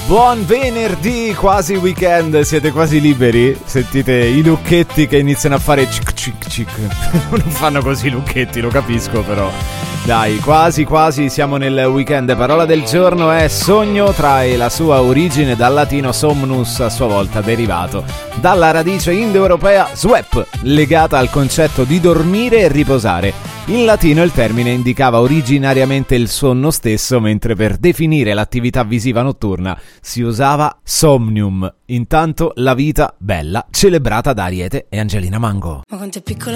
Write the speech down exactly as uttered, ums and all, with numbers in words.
Buon venerdì, quasi weekend, siete quasi liberi? Sentite i lucchetti che iniziano a fare cic cic cic. Non fanno così i lucchetti, lo capisco però. Dai, quasi quasi siamo nel weekend. Parola del giorno è sogno, trae la sua origine dal latino somnus, a sua volta derivato dalla radice indoeuropea swep, legata al concetto di dormire e riposare. In latino il termine indicava originariamente il sonno stesso, mentre per definire l'attività visiva notturna si usava somnium. Intanto la vita bella, celebrata da Ariete e Angelina Mango. Ma quanto è piccola